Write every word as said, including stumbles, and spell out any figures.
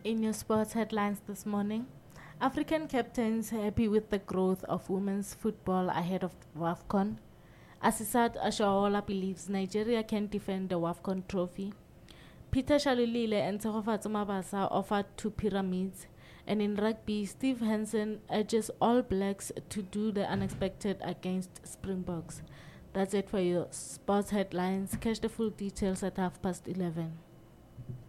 In your sports headlines this morning, African captains happy with the growth of women's football ahead of WAFCON. Asisat Ashaola believes Nigeria can defend the WAFCON trophy. Peter Shalulile and Tsegofatso Mabasa offered two pyramids. And in rugby, Steve Hansen urges All Blacks to do the unexpected against Springboks. That's it for your sports headlines. Catch the full details at half past eleven.